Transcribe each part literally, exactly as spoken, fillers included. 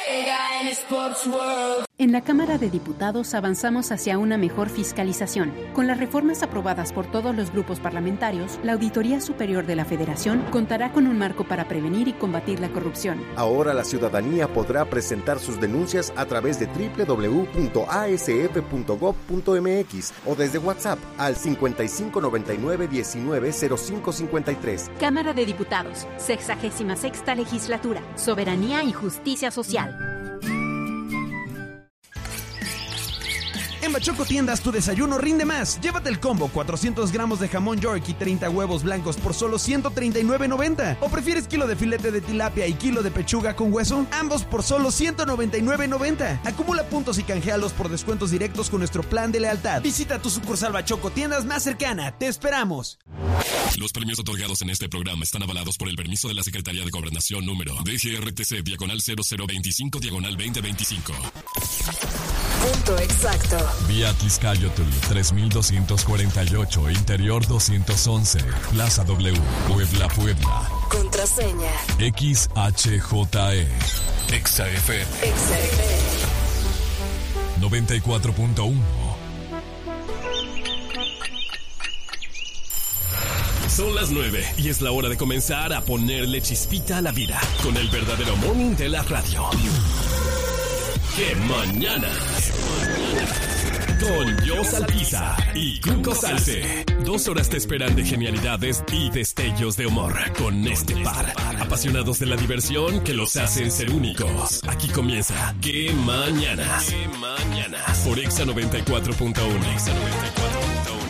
Vega en Sports World. En la Cámara de Diputados avanzamos hacia una mejor fiscalización. Con las reformas aprobadas por todos los grupos parlamentarios, la Auditoría Superior de la Federación contará con un marco para prevenir y combatir la corrupción. Ahora la ciudadanía podrá presentar sus denuncias a través de doble u doble u doble u punto a s f punto gob punto m x o desde WhatsApp al cincuenta y cinco noventa y nueve diecinueve cero cinco cincuenta y tres. Cámara de Diputados, sexagésima sexta legislatura, soberanía y justicia social. En Bachoco Tiendas tu desayuno rinde más. Llévate el combo cuatrocientos gramos de jamón York y treinta huevos blancos por solo ciento treinta y nueve noventa. ¿O prefieres kilo de filete de tilapia y kilo de pechuga con hueso? Ambos por solo ciento noventa y nueve noventa. Acumula puntos y canjealos por descuentos directos con nuestro plan de lealtad. Visita tu sucursal Bachoco Tiendas más cercana. ¡Te esperamos! Los premios otorgados en este programa están avalados por el permiso de la Secretaría de Gobernación número D G R T C diagonal cero cero veinticinco diagonal veinte veinticinco. Punto exacto. Vía Tizcayotl tres mil doscientos cuarenta y ocho, Interior doscientos once, Plaza W, Puebla, Puebla. Contraseña X H J E. Exa F M. Exa F M. noventa y cuatro punto uno. Son las nueve y es la hora de comenzar a ponerle chispita a la vida con el verdadero morning de la radio. ¡Qué mañana! Con Jos Alpiza y Cuco Salce. Dos horas te esperan de genialidades y destellos de humor con este par. Apasionados de la diversión que los hacen ser únicos. Aquí comienza ¡Qué mañanas! ¡Qué mañanas! Por Exa noventa y cuatro punto uno. Exa noventa y cuatro punto uno.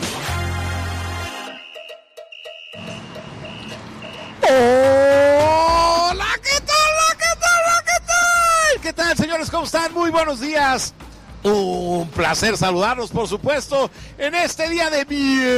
¡Hola! ¿Qué tal? ¿Qué tal? ¿Qué tal? ¿Qué tal, señores? ¿Cómo están? Muy buenos días. Un placer saludarlos, por supuesto, en este día de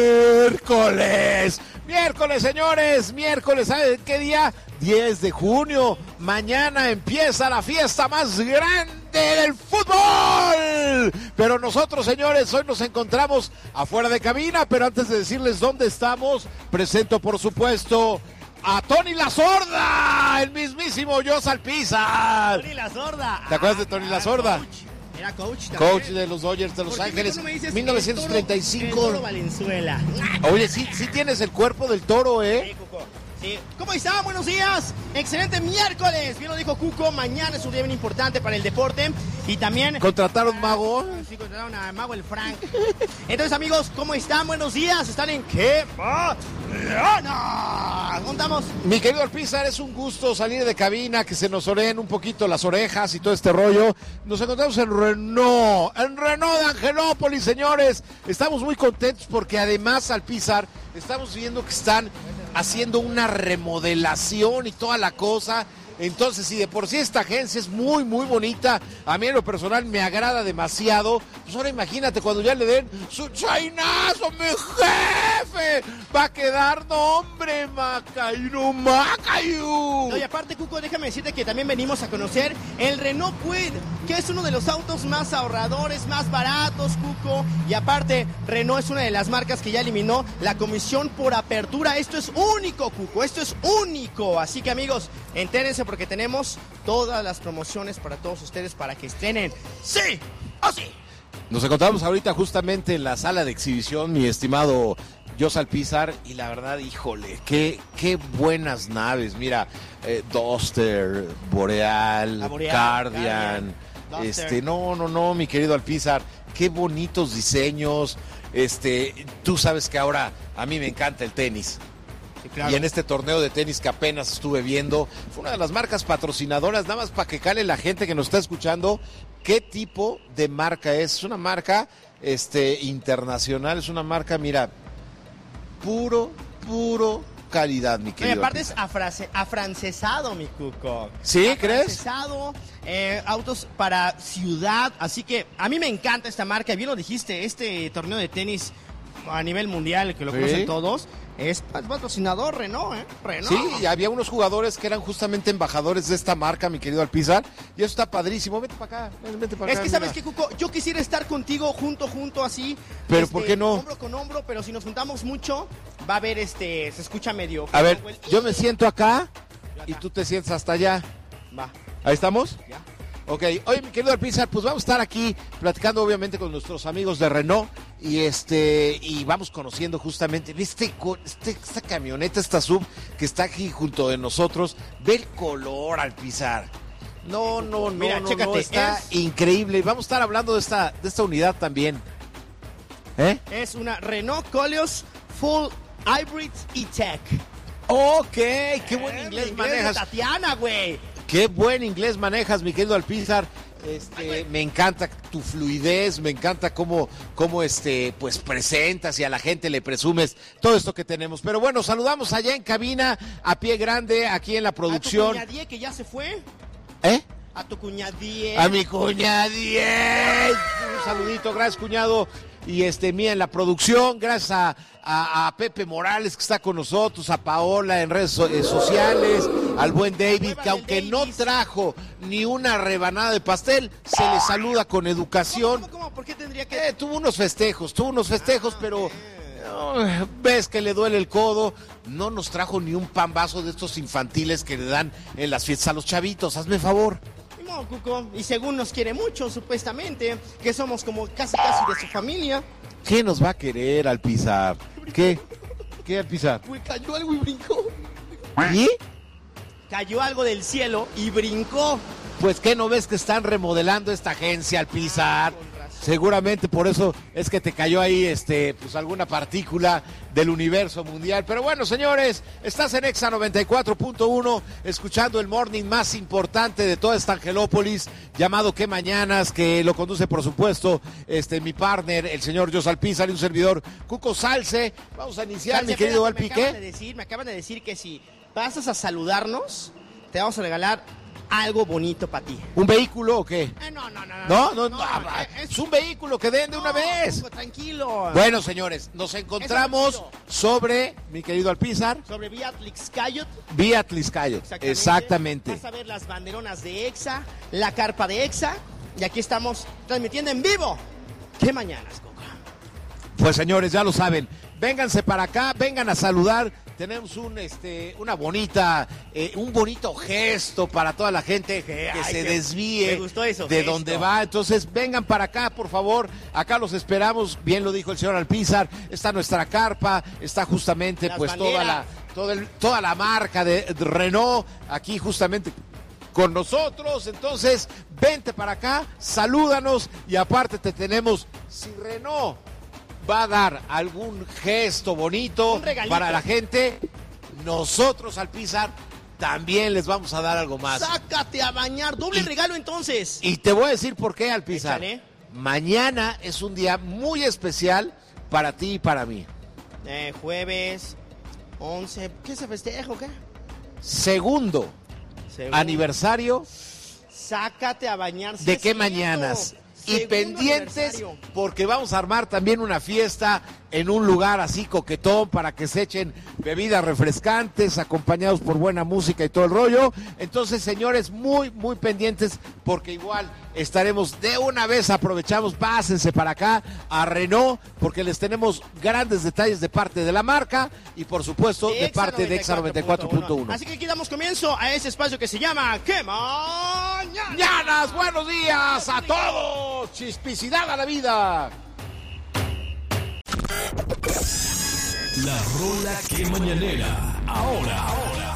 miércoles. Miércoles, señores, miércoles, ¿saben qué día? diez de junio. Mañana empieza la fiesta más grande del fútbol. Pero nosotros, señores, hoy nos encontramos afuera de cabina, pero antes de decirles dónde estamos, presento, por supuesto, a Tony La Sorda, el mismísimo Jos Alpiza. Tony La Sorda. ¿Te acuerdas de Tony La Sorda? Coach. Era coach también. Coach de los Dodgers de Los Ángeles, mil novecientos treinta y cinco. El toro, el toro Valenzuela. Oye, sí, sí tienes el cuerpo del toro, ¿eh? Sí, Cuco. Sí. ¿Cómo están? Buenos días. Excelente miércoles. Bien lo dijo Cuco. Mañana es un día bien importante para el deporte. Y también... ¿Contrataron Mago? Sí, contrataron a Mago el Frank. Entonces, amigos, ¿cómo están? Buenos días. ¿Están en qué? ¡Mañana! ¿Contamos? Mi querido Alpizar, es un gusto salir de cabina, que se nos oreen un poquito las orejas y todo este rollo. Nos encontramos en Renault, en Renault de Angelópolis, señores. Estamos muy contentos porque además, Alpizar, estamos viendo que están haciendo una remodelación y toda la cosa. Entonces, si de por sí esta agencia es muy, muy bonita, a mí en lo personal me agrada demasiado, pues ahora imagínate cuando ya le den su chainazo, mi jefe, va a quedar, no hombre, Macayu, Macayu. No, y aparte, Cuco, déjame decirte que también venimos a conocer el Renault Kwid, que es uno de los autos más ahorradores, más baratos, Cuco, y aparte, Renault es una de las marcas que ya eliminó la comisión por apertura. Esto es único, Cuco, esto es único, así que, amigos, entérense porque tenemos todas las promociones para todos ustedes para que estrenen sí o sí. Nos encontramos ahorita justamente en la sala de exhibición, mi estimado Jos Alpizar, y la verdad, híjole, qué, qué buenas naves. Mira, eh, Duster, Boreal, Boreal Guardian, Guardian este, no, no, no, mi querido Alpizar, qué bonitos diseños. Este, tú sabes que ahora a mí me encanta el tenis. Sí, claro. Y en este torneo de tenis que apenas estuve viendo, fue una de las marcas patrocinadoras, nada más para que cale la gente que nos está escuchando, qué tipo de marca es. Es una marca este, internacional, es una marca, mira, puro, puro calidad, mi querido. Y aparte Alpizar. es afrase, afrancesado, mi Cuco. ¿Sí, crees? Afrancesado, eh, autos para ciudad, así que a mí me encanta esta marca, bien lo dijiste, este torneo de tenis a nivel mundial, que lo Sí. conocen todos, es patrocinador Renault, ¿eh? Renault. Sí, y había unos jugadores que eran justamente embajadores de esta marca, mi querido Alpizar, y eso está padrísimo. Vete para acá, vete para acá. Es que sabes mira. que, Cuco, yo quisiera estar contigo junto, junto, así. Pero este, ¿por qué no? Hombro con hombro, pero si nos juntamos mucho, va a haber, este, se escucha medio... A ver, el- yo me siento acá Yo acá. y tú te sientas hasta allá. Va, ¿Ahí estamos? ya. Ok, oye, mi querido Alpizar, pues vamos a estar aquí platicando obviamente con nuestros amigos de Renault y este y vamos conociendo justamente este, este esta camioneta, esta sub que está aquí junto de nosotros. Ve el color, Alpizar. No, no, no, Mira, no, chécate, no, está es... increíble. Vamos a estar hablando de esta de esta unidad también. ¿Eh? Es una Renault Koleos Full Hybrid E-Tech. Ok, qué buen Eh, inglés mi manejas. de Tatiana, güey. Qué buen inglés manejas, mi querido Alpizar. Este, me encanta tu fluidez, me encanta cómo, cómo este, pues presentas y a la gente le presumes todo esto que tenemos. Pero bueno, saludamos allá en cabina, a pie grande, aquí en la producción. A tu cuñadie que ya se fue. ¿Eh? A tu cuñadie. A mi cuñadie. Un saludito, gracias cuñado. Y este, mía en la producción, gracias a, a, a Pepe Morales que está con nosotros, a Paola en redes so, eh, sociales, al buen David, que aunque no trajo ni una rebanada de pastel, se le saluda con educación. ¿Cómo, cómo, cómo? ¿Por qué tendría que...? Eh, tuvo unos festejos, tuvo unos festejos, pero oh, ves que le duele el codo. No nos trajo ni un pan vaso de estos infantiles que le dan en las fiestas a los chavitos, hazme favor. No, Cuco, y según nos quiere mucho, supuestamente, que somos como casi casi de su familia. ¿Qué nos va a querer, Alpizar? ¿Qué? ¿Qué, Alpizar? Pues cayó algo y brincó. ¿Y? Cayó algo del cielo y brincó. Pues, ¿qué no ves que están remodelando esta agencia, Alpizar? Seguramente por eso es que te cayó ahí este, pues alguna partícula del universo mundial. Pero bueno, señores, estás en Exa noventa y cuatro punto uno, escuchando el morning más importante de toda esta Angelópolis, llamado Qué Mañanas, que lo conduce, por supuesto, este mi partner, el señor Jos Alpizar, y un servidor, Cuco Salce. Vamos a iniciar, Salce, mi querido espérate, Alpi, me acaban ¿qué? de decir, me acaban de decir que si pasas a saludarnos, te vamos a regalar algo bonito para ti. ¿Un vehículo o qué? Eh, no, no, no, no. No, no, no, no, ah, eh, es un vehículo que den de una no, vez. Cuco, tranquilo. Bueno, señores, nos encontramos Eso sobre, mi querido Alpizar, Sobre Vía Tlixcayot. vía Tliscayot. Exactamente. Exactamente. Vas a ver las banderonas de Exa, la carpa de Exa, y aquí estamos transmitiendo en vivo. ¿Qué mañanas, Coco? Pues señores, ya lo saben, vénganse para acá, vengan a saludar. Tenemos un este una bonita eh, un bonito gesto para toda la gente que Ay, se qué- desvíe me gustó eso, de gesto. donde va. Entonces vengan para acá, por favor. Acá los esperamos. Bien lo dijo el señor Alpizar. Está nuestra carpa, está justamente Las pues toda la banderas. toda, el- toda la marca de Renault aquí justamente con nosotros. Entonces vente para acá, salúdanos y aparte te tenemos. Si Renault va a dar algún gesto bonito Un regalito. para la gente, nosotros, Alpizar, también les vamos a dar algo más. Sácate a bañar, doble Y- regalo entonces. Y te voy a decir por qué, Alpizar. Échale. Mañana es un día muy especial para ti y para mí. Eh, jueves once, ¿qué se festeja o qué? Segundo Segundo. aniversario Sácate a bañar. sí de es qué cierto. mañanas. Y Segundo pendientes aniversario. porque vamos a armar también una fiesta en un lugar así coquetón para que se echen bebidas refrescantes acompañados por buena música y todo el rollo. Entonces, señores, muy, muy pendientes porque igual estaremos de una vez, aprovechamos, pásense para acá a Renault porque les tenemos grandes detalles de parte de la marca y por supuesto de Exa parte de Exa noventa y cuatro punto uno. Así que aquí damos comienzo a ese espacio que se llama ¿Qué mañana? Mañanas, buenos días a todos. Chispicidad a la vida. La rola que mañanera. Ahora, ahora.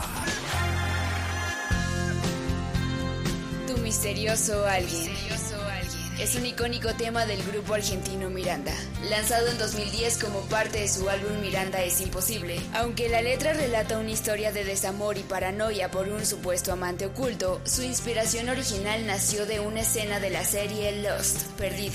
Tu misterioso alguien. Es un icónico tema del grupo argentino Miranda, lanzado en dos mil diez como parte de su álbum Miranda es imposible. Aunque la letra relata una historia de desamor y paranoia por un supuesto amante oculto, su inspiración original nació de una escena de la serie Lost, Perdidos.